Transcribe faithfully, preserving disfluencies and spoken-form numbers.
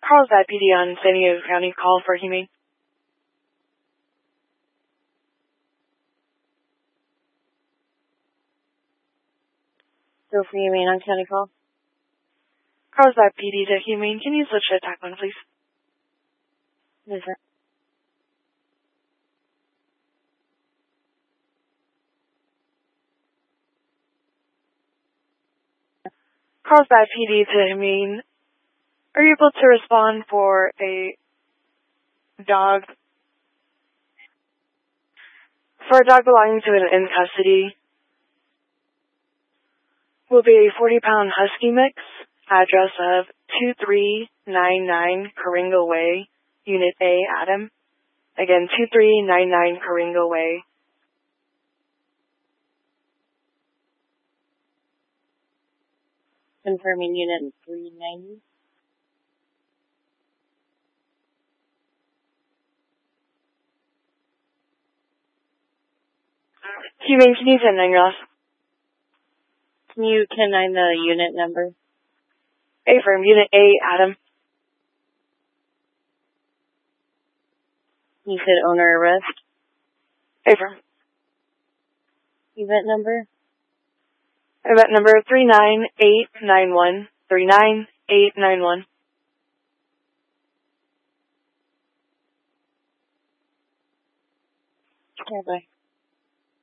Carlsbad P D on San Diego County, call for humane. Go for humane on county call. Carlsbad P D to humane. Can you switch to attack one, please? Yes, sir. Carlsbad P D to humane. Are you able to respond for a dog? For a dog belonging to an in custody, will be a forty pound husky mix, address of two three nine nine Coringa Way, Unit A, Adam. Again, two three nine nine Coringa Way. Confirming unit three ninety. Humane, can you ten nine your last? Can you ten nine the unit number? Affirm, Unit A, Adam. You said owner arrest. Affirm. Event number? Event number three nine eight nine one. three nine eight nine one. Okay, bye.